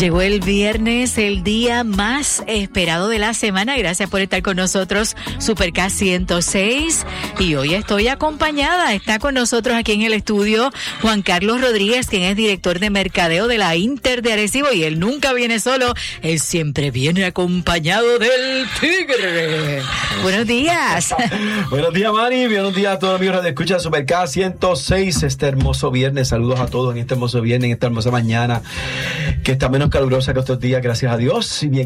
Llegó el viernes, el día más esperado de la semana. Gracias por estar con nosotros, Super K 106. Y hoy estoy acompañada. Está con nosotros aquí en el estudio Juan Carlos Rodríguez, quien es director de mercadeo de la Inter de Arecibo. Y él nunca viene solo, él siempre viene acompañado del Tigre. Buenos días. Buenos días, Mari. Buenos días a todos los amigos de Escucha Super K 106. Este hermoso viernes. Saludos a todos en este hermoso viernes, en esta hermosa mañana, que está menos calurosa que estos días, gracias a Dios. Y bien